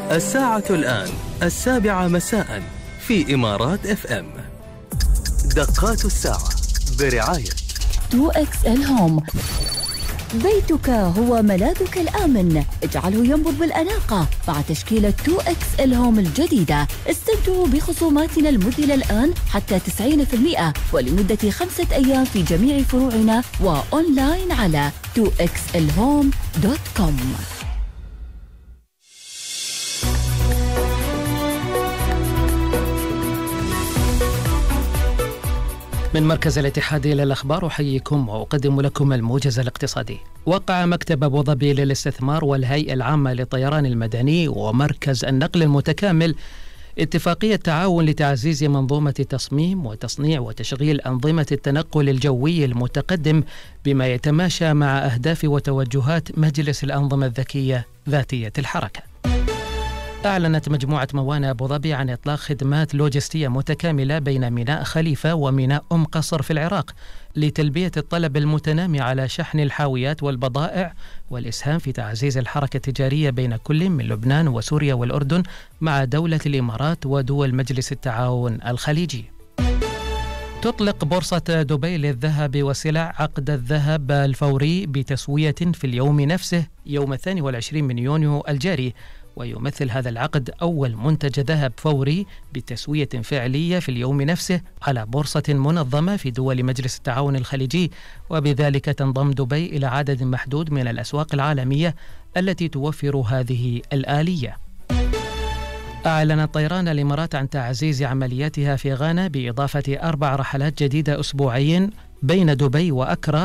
الساعة الآن 7 مساء في إمارات FM. دقات الساعة برعاية 2XL هوم. بيتك هو ملاذك الآمن، اجعله ينبض بالأناقة مع تشكيلة 2XL هوم الجديدة. استمتعوا بخصوماتنا المذهلة الآن حتى 90% ولمدة 5 أيام في جميع فروعنا وأونلاين على 2xlhome.com. من مركز الاتحاد إلى الأخبار أحييكم وأقدم لكم الموجز الاقتصادي. وقع مكتب أبو ظبي للاستثمار والهيئة العامة للطيران المدني ومركز النقل المتكامل اتفاقية تعاون لتعزيز منظومة تصميم وتصنيع وتشغيل أنظمة التنقل الجوي المتقدم بما يتماشى مع أهداف وتوجهات مجلس الأنظمة الذكية ذاتية الحركة. أعلنت مجموعة موانئ أبو ظبي عن إطلاق خدمات لوجستية متكاملة بين ميناء خليفة وميناء قصر في العراق لتلبية الطلب المتنامي على شحن الحاويات والبضائع والإسهام في تعزيز الحركة التجارية بين كل من لبنان وسوريا والأردن مع دولة الإمارات ودول مجلس التعاون الخليجي. تطلق بورصة دبي للذهب والسلع عقد الذهب الفوري بتسوية في اليوم نفسه يوم 22 من يونيو الجاري، ويمثل هذا العقد أول منتج ذهب فوري بتسوية فعلية في اليوم نفسه على بورصة منظمة في دول مجلس التعاون الخليجي، وبذلك تنضم دبي إلى عدد محدود من الأسواق العالمية التي توفر هذه الآلية. أعلنت طيران الإمارات عن تعزيز عملياتها في غانا بإضافة 4 رحلات جديدة أسبوعيا بين دبي وأكرا